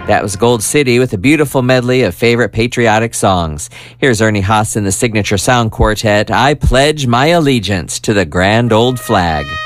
That was Gold City with a beautiful medley of favorite patriotic songs. Here's Ernie Haas and the Signature Sound Quartet. I pledge my allegiance to the grand old flag.